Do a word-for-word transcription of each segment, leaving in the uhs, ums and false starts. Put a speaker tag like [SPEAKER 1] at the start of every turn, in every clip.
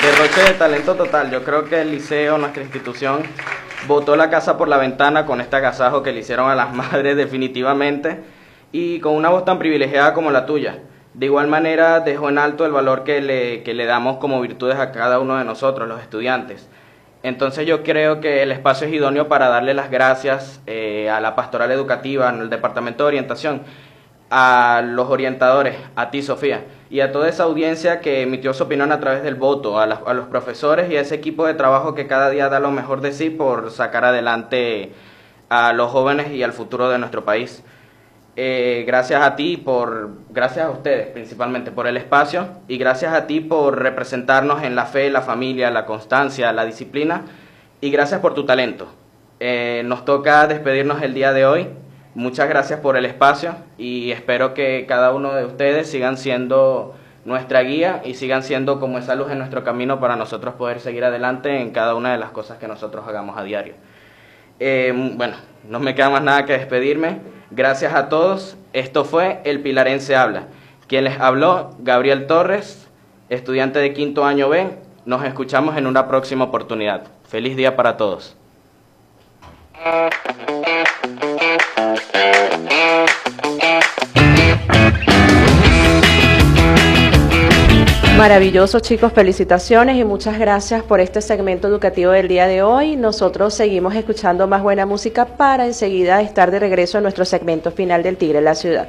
[SPEAKER 1] Derroche de talento total. Yo creo que el liceo, nuestra institución, botó la casa por la ventana con este agasajo que le hicieron a las madres definitivamente, y con una voz tan privilegiada como la tuya. De igual manera dejó en alto el valor que le, que le damos como virtudes a cada uno de nosotros, los estudiantes. Entonces yo creo que el espacio es idóneo para darle las gracias eh, a la pastoral educativa, en el departamento de orientación, a los orientadores, a ti Sofía, y a toda esa audiencia que emitió su opinión a través del voto, a, la, a los profesores y a ese equipo de trabajo que cada día da lo mejor de sí por sacar adelante a los jóvenes y al futuro de nuestro país. Eh, gracias a ti, por, gracias a ustedes principalmente por el espacio, y gracias a ti por representarnos en la fe, la familia, la constancia, la disciplina, y gracias por tu talento. Eh, nos toca despedirnos el día de hoy. Muchas gracias por el espacio y espero que cada uno de ustedes sigan siendo nuestra guía y sigan siendo como esa luz en nuestro camino para nosotros poder seguir adelante en cada una de las cosas que nosotros hagamos a diario. Eh, bueno, no me queda más nada que despedirme. Gracias a todos. Esto fue El Pilarense Habla. Quien les habló, Gabriel Torres, estudiante de quinto año B. Nos escuchamos en una próxima oportunidad. Feliz día para todos.
[SPEAKER 2] Maravilloso, chicos, felicitaciones y muchas gracias por este segmento educativo del día de hoy. Nosotros seguimos escuchando más buena música para enseguida estar de regreso en nuestro segmento final del Tigre en la Ciudad.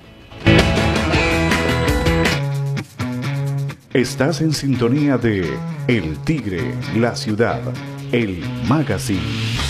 [SPEAKER 3] Estás en sintonía de El Tigre, la Ciudad, el magazine.